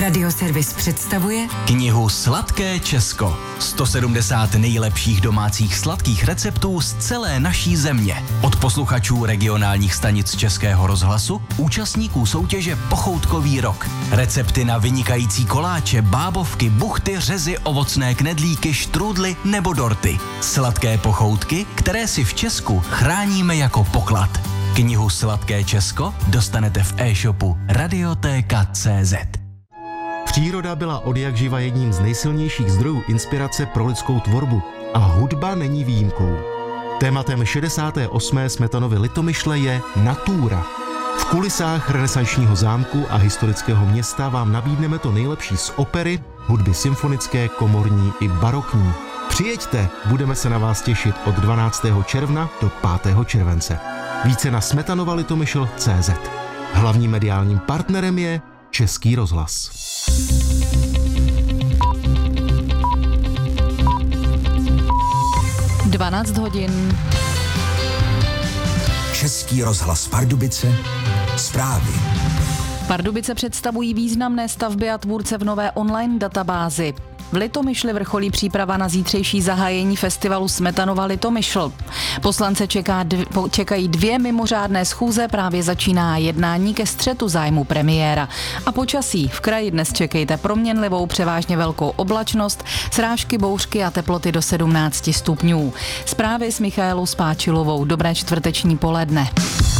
Radioservis představuje knihu Sladké Česko. 170 nejlepších domácích sladkých receptů z celé naší země. Od posluchačů regionálních stanic Českého rozhlasu, účastníků soutěže Pochoutkový rok. Recepty na vynikající koláče, bábovky, buchty, řezy, ovocné knedlíky, štrůdly nebo dorty. Sladké pochoutky, které si v Česku chráníme jako poklad. Knihu Sladké Česko dostanete v e-shopu Radiotéka.cz. Příroda byla odjakživa jedním z nejsilnějších zdrojů inspirace pro lidskou tvorbu a hudba není výjimkou. Tématem 68. Smetanovy Litomyšle je Natúra. V kulisách renesančního zámku a historického města vám nabídneme to nejlepší z opery, hudby symfonické, komorní i barokní. Přijeďte, budeme se na vás těšit od 12. června do 5. července. Více na smetanova-litomyšl.cz. Hlavním mediálním partnerem je Český rozhlas. Dvanáct hodin. Český rozhlas Pardubice. Zprávy. Pardubice představují významné stavby a tvůrce v nové online databázi. V Litomyšli vrcholí příprava na zítřejší zahájení festivalu Smetanova Litomyšl. Poslance čekají 2 mimořádné schůze, právě začíná jednání ke střetu zájmu premiéra. A počasí. V kraji dnes čekejte proměnlivou, převážně velkou oblačnost, srážky, bouřky a teploty do 17 stupňů. Zprávy s Michaelou Spáčilovou. Dobré čtvrteční poledne.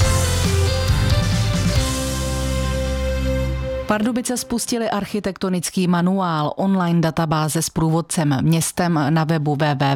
Pardubice spustili architektonický manuál, online databáze s průvodcem městem na webu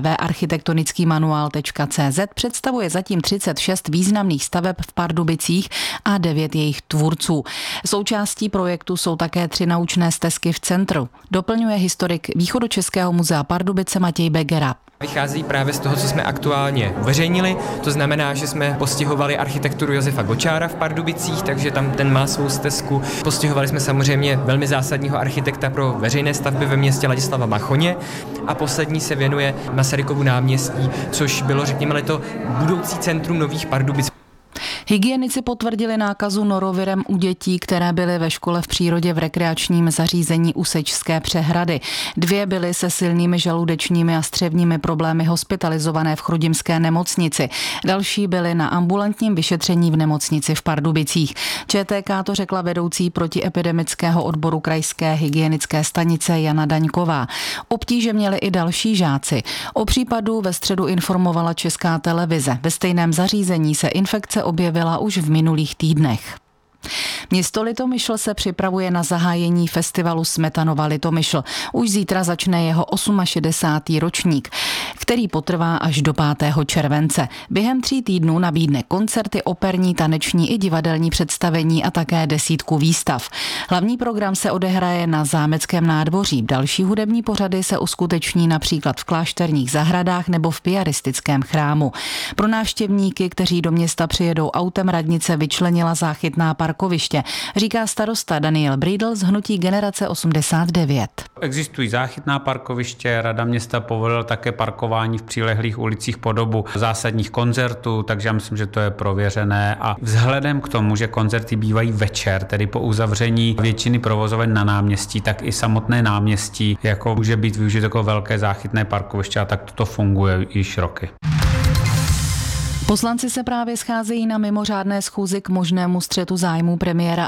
www.architektonickýmanuál.cz představuje zatím 36 významných staveb v Pardubicích a 9 jejich tvůrců. Součástí projektu jsou také 3 naučné stezky v centru. Doplňuje historik Východočeského muzea Pardubice Matěj Begera. Vychází právě z toho, co jsme aktuálně uveřejnili. To znamená, že jsme postihovali architekturu Josefa Gočára v Pardubicích, takže tam ten má svou stezku. Postihovali jsme samozřejmě velmi zásadního architekta pro veřejné stavby ve městě Ladislava Machoně a poslední se věnuje Masarykovu náměstí, což bylo, řekněme, to budoucí centrum nových Pardubic. Hygienici potvrdili nákazu norovirem u dětí, které byly ve škole v přírodě v rekreačním zařízení u Sečské přehrady. 2 byly se silnými žaludečními a střevními problémy hospitalizované v chrudimské nemocnici. Další byly na ambulantním vyšetření v nemocnici v Pardubicích. ČTK to řekla vedoucí protiepidemického odboru krajské hygienické stanice Jana Daňková. Obtíže měli i další žáci. O případu ve středu informovala Česká televize. Ve stejném zařízení se infekce objevila už v minulých týdnech. Město Litomyšl se připravuje na zahájení festivalu Smetanova Litomyšl. Už zítra začne jeho 68. ročník, který potrvá až do 5. července. Během 3 týdnů nabídne koncerty, operní, taneční i divadelní představení a také 10 výstav. Hlavní program se odehraje na Zámeckém nádvoří. Další hudební pořady se uskuteční například v klášterních zahradách nebo v piaristickém chrámu. Pro návštěvníky, kteří do města přijedou autem, radnice vyčlenila záchytná parkoviště, říká starosta Daniel Brídl z hnutí Generace 89. Existují záchytná parkoviště, Rada města povolila také parkování v přilehlých ulicích po dobu zásadních koncertů, takže já myslím, že to je prověřené a vzhledem k tomu, že koncerty bývají večer, tedy po uzavření většiny provozoven na náměstí, tak i samotné náměstí jako může být využito jako velké záchytné parkoviště a tak toto funguje již roky. Poslanci se právě scházejí na mimořádné schůzi k možnému střetu zájmů premiéra